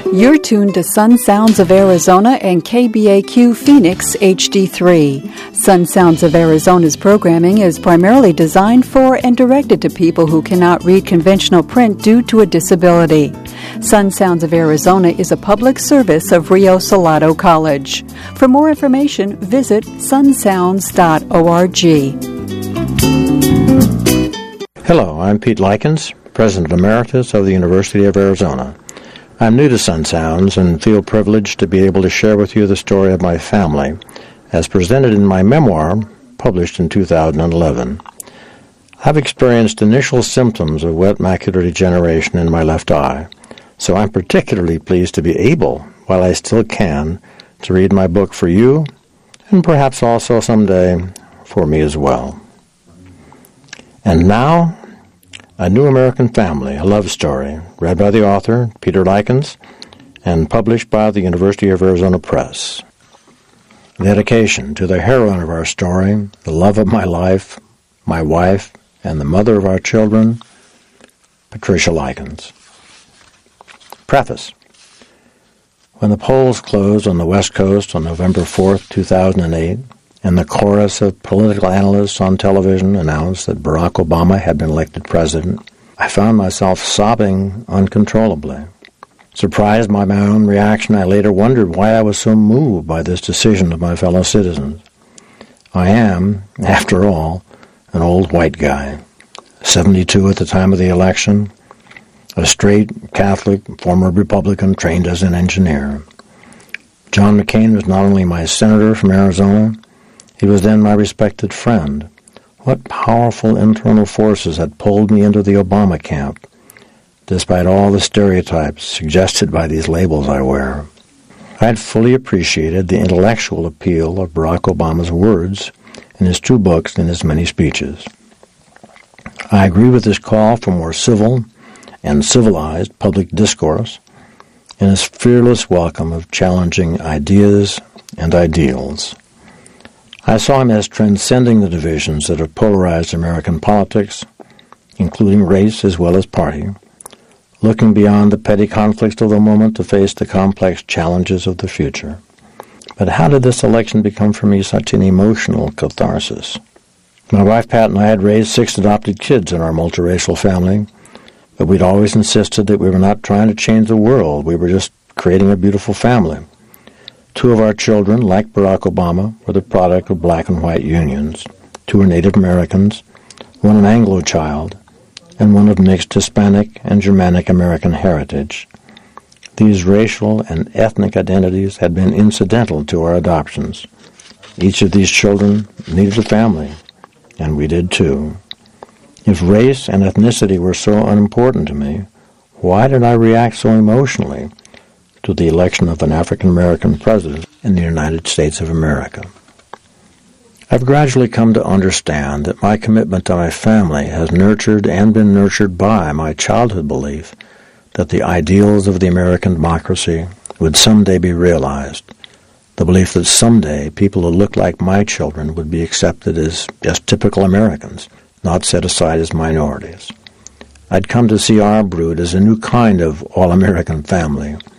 You're tuned to Sun Sounds of Arizona and KBAQ Phoenix HD3. Sun Sounds of Arizona's programming is primarily designed for and directed to people who cannot read conventional print due to a disability. Sun Sounds of Arizona is a public service of Rio Salado College. For more information, visit sunsounds.org. Hello, I'm Pete Likens, President Emeritus of the University of Arizona. I'm new to Sun Sounds and feel privileged to be able to share with you the story of my family, as presented in my memoir, published in 2011. I've experienced initial symptoms of wet macular degeneration in my left eye, so I'm particularly pleased to be able, while I still can, to read my book for you, and perhaps also someday for me as well. And now, A New American Family, a love story, read by the author, Peter Likens, and published by the University of Arizona Press. Dedication to the heroine of our story, the love of my life, my wife, and the mother of our children, Patricia Likens. Preface. When the polls closed on the West Coast on November 4th, 2008, and the chorus of political analysts on television announced that Barack Obama had been elected president, I found myself sobbing uncontrollably. Surprised by my own reaction, I later wondered why I was so moved by this decision of my fellow citizens. I am, after all, an old white guy, 72 at the time of the election, a straight Catholic, former Republican trained as an engineer. John McCain was not only my senator from Arizona, he was then my respected friend. What powerful internal forces had pulled me into the Obama camp, despite all the stereotypes suggested by these labels I wear. I had fully appreciated the intellectual appeal of Barack Obama's words in his 2 books and his many speeches. I agree with his call for more civil and civilized public discourse and his fearless welcome of challenging ideas and ideals. I saw him as transcending the divisions that have polarized American politics, including race as well as party, looking beyond the petty conflicts of the moment to face the complex challenges of the future. But how did this election become for me such an emotional catharsis? My wife Pat and I had raised 6 adopted kids in our multiracial family, but we'd always insisted that we were not trying to change the world. We were just creating a beautiful family. 2 of our children, like Barack Obama, were the product of black and white unions. 2 are Native Americans, 1 an Anglo child, and 1 of mixed Hispanic and Germanic American heritage. These racial and ethnic identities had been incidental to our adoptions. Each of these children needed a family, and we did too. If race and ethnicity were so unimportant to me, why did I react so emotionally to the election of an African-American president in the United States of America? I've gradually come to understand that my commitment to my family has nurtured and been nurtured by my childhood belief that the ideals of the American democracy would someday be realized, the belief that someday people who looked like my children would be accepted as just typical Americans, not set aside as minorities. I'd come to see our brood as a new kind of all-American family,